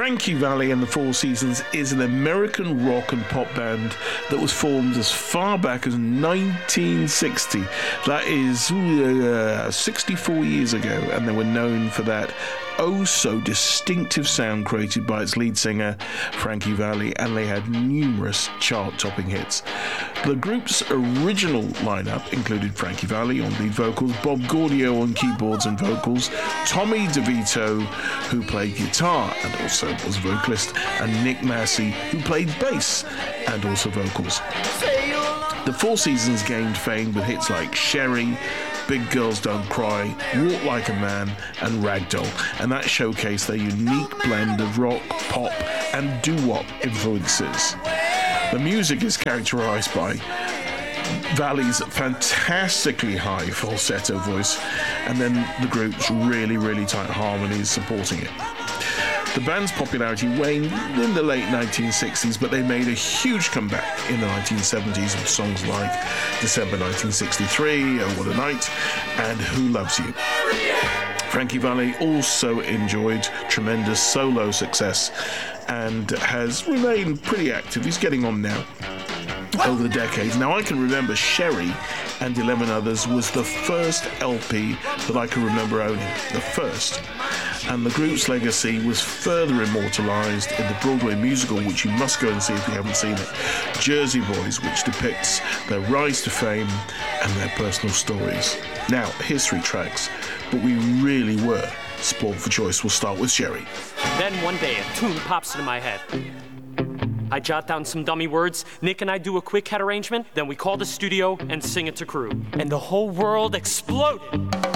Frankie Valli and the Four Seasons is an American rock and pop band that was formed as far back as 1960. That is 64 years ago, and they were known for that so distinctive sound created by its lead singer Frankie Valli, and they had numerous chart-topping hits. The group's original lineup included Frankie Valli on lead vocals, Bob Gaudio on keyboards and vocals, Tommy DeVito, who played guitar and also was vocalist, and Nick Massey, who played bass and also vocals. The Four Seasons gained fame with hits like Sherry, Big Girls Don't Cry, Walk Like a Man, and Ragdoll, and that showcased their unique blend of rock, pop, and doo-wop influences. The music is characterized by Valli's fantastically high falsetto voice, and then the group's really, really tight harmonies supporting it. The band's popularity waned in the late 1960s, but they made a huge comeback in the 1970s with songs like December 1963, Oh What a Night, and Who Loves You. Frankie Valli also enjoyed tremendous solo success and has remained pretty active. He's getting on now over the decades. Now, I can remember Sherry and 11 Others was the first LP that I can remember owning, the first. And the group's legacy was further immortalised in the Broadway musical, which you must go and see if you haven't seen it, Jersey Boys, which depicts their rise to fame and their personal stories. Now, history tracks, but we really were spoiled for choice. We'll start with Sherry. Then one day, a tune pops into my head. I jot down some dummy words, Nick and I do a quick head arrangement, then we call the studio and sing it to crew. And the whole world exploded.